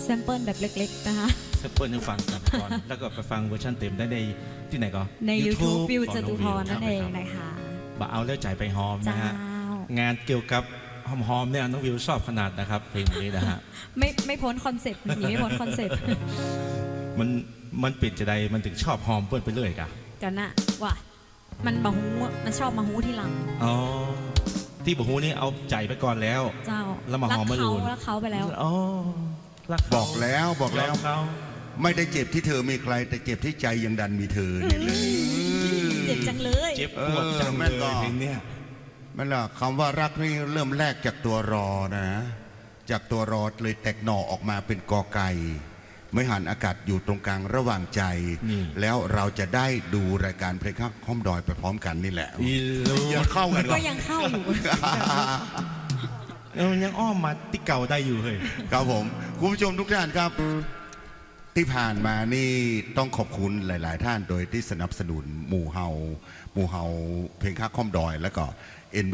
ซมเปิลแบบเล็กๆนะคะแซมเปิลให้ฟังก่อนแล้วก็ไปฟังเวอร์ชันเต็มได้ในที่ไหนก็ใน YouTube วิวจตุพรของน้นั่องนเองวิวนะคะบ่เอาแล้วใจไปหอมนะฮะเจ้างานเกี่ยวกับหอมๆเนี่ยน้องวิวชอบขนาดนะครับเพลงนี้นะฮะไม่พ้นคอนเซ็ปต์หนีไม่พ้นคอนเซ็ปต์มันปิดจะใดมันถึงชอบหอมเปิ้นไปเรื่อยกะกันนะว่ะมันบะฮูมันชอบมาฮูที่หลังอ๋อที่บอกฮูนี่เอาใจไปก่อนแล้วเจ้าแล้วมาหอมมาลูนรักเขาไปแล้วอ๋อรักเขาบอกแล้วเขาไม่ได้เจ็บที่เธอมีใคร แต่เจ็บที่ใจยังดันมีเธอนี่เลยเจ็บจังเลยเจ็บปวดจังเลแม่ยก็เพลงเนี้ยมันล่ะคำว่ารักนี่เริ่มแรกจากตัวรอนะ จากตัวรอเลยแตกหน่อออกมาเป็นกอไก่ไม่หันอากาศอยู่ตรงกลางระหว่างใจ แล้วเราจะได้ดูรายการเพลงข้ามห้อมดอยไปพร้อมกันนี่แหละอีลูยังเข้ากันหรก็อยังเข้าอยู่ยังอ้อมมาที่เก่าได้อยู่เฮ้ยครับผมคุณผู้ชมทุกท่านครับที่ผ่านมานี่ต้องขอบคุณหลาย ๆ ท่านโดยที่สนับสนุนหมู่เฮาเพลงข้ามห้อมดอยแล้วก็